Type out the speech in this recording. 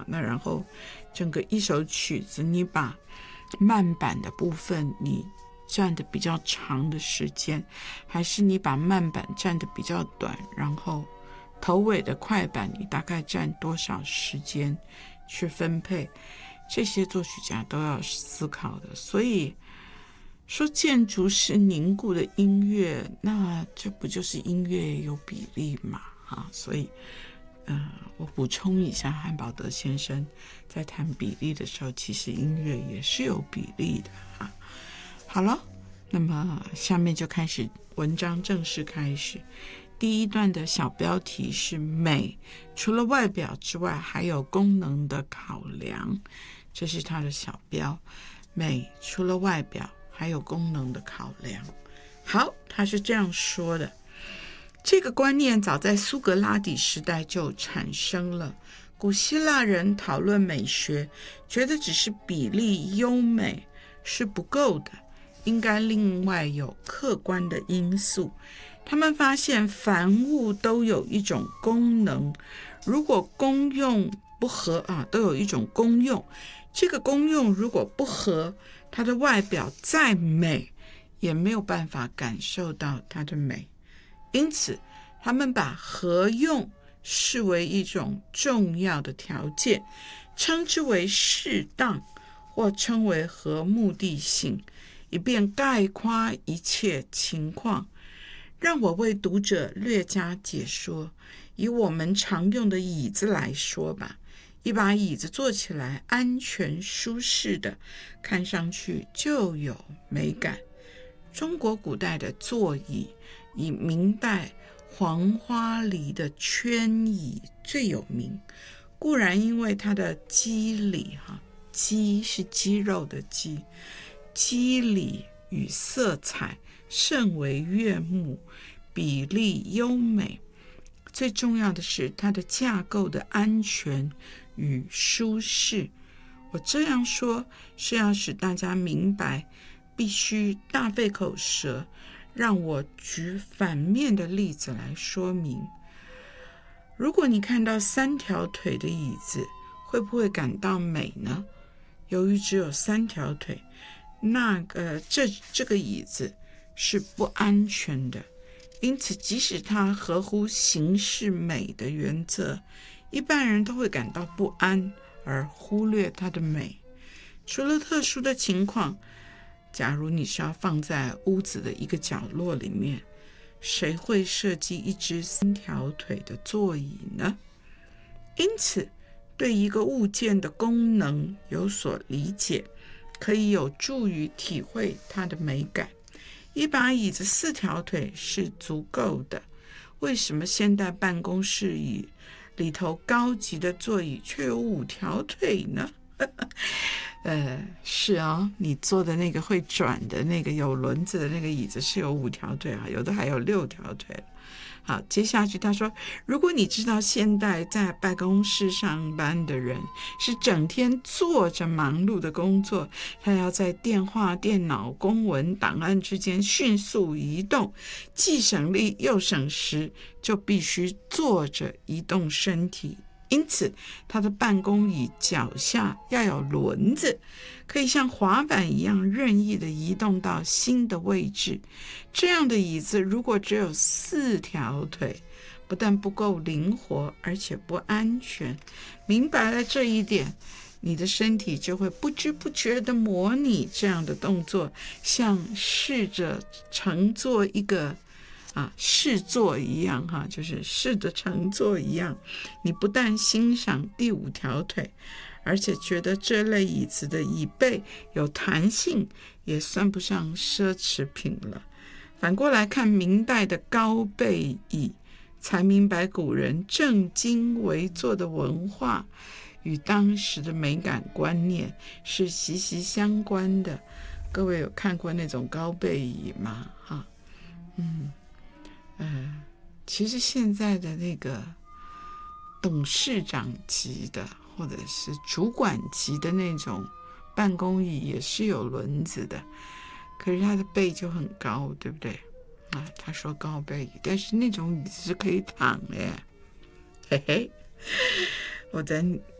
那然后整个一首曲子，你把慢板的部分你占的比较长的时间，还是你把慢板占的比较短，然后头尾的快板你大概占多少时间去分配，这些作曲家都要思考的。所以说建筑是凝固的音乐，那这不就是音乐有比例嘛？所以我补充一下，汉堡德先生在谈比例的时候，其实音乐也是有比例的好了，那么下面就开始文章正式开始。第一段的小标题是美，除了外表之外还有功能的考量，这是它的小标。美除了外表还有功能的考量。好，他是这样说的，这个观念早在苏格拉底时代就产生了。古希腊人讨论美学，觉得只是比例优美是不够的，应该另外有客观的因素。他们发现凡物都有一种功能，如果功用不合都有一种功用，这个功用如果不合，它的外表再美也没有办法感受到它的美。因此他们把合用视为一种重要的条件，称之为适当，或称为合目的性，以便概括一切情况。让我为读者略加解说。以我们常用的椅子来说吧，一把椅子坐起来安全舒适的，看上去就有美感。中国古代的座椅以明代黄花梨的圈椅最有名，固然因为它的肌理肌是肌肉的肌，肌理与色彩甚为悦目，比例优美。最重要的是它的架构的安全与舒适。我这样说是要使大家明白，必须大费口舌。让我举反面的例子来说明。如果你看到3条腿的椅子，会不会感到美呢？由于只有3条腿，这个椅子是不安全的，因此即使它合乎形式美的原则，一般人都会感到不安而忽略它的美。除了特殊的情况，假如你是要放在屋子的一个角落里面，谁会设计一只3条腿的座椅呢？因此对一个物件的功能有所理解，可以有助于体会它的美感。一把椅子4条腿是足够的，为什么现代办公室椅里头高级的座椅却有5条腿呢？是你坐的那个会转的那个有轮子的那个椅子是有5条腿有的还有6条腿。好，接下去他说，如果你知道现代在办公室上班的人是整天坐着忙碌的工作，他要在电话、电脑、公文、档案之间迅速移动，既省力又省时，就必须坐着移动身体。因此他的办公椅脚下要有轮子，可以像滑板一样任意的移动到新的位置。这样的椅子如果只有4条腿，不但不够灵活，而且不安全。明白了这一点，你的身体就会不知不觉地模拟这样的动作，像试着乘坐一个试坐一样就是试着乘坐一样。你不但欣赏第5条腿，而且觉得这类椅子的椅背有弹性，也算不上奢侈品了。反过来看明代的高背椅，才明白古人正襟危坐的文化与当时的美感观念是息息相关的。各位有看过那种高背椅吗？其实现在的那个董事长级的或者是主管级的那种办公椅也是有轮子的，可是他的背就很高，对不对？他说高背椅，但是那种椅子是可以躺的。嘿嘿，我在